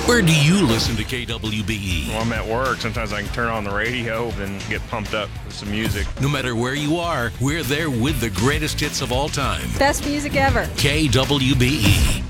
Where do you listen to KWBE? When I'm at work, sometimes I can turn on the radio and get pumped up with some music. No matter where you are, we're there with the greatest hits of all time. Best music ever. KWBE.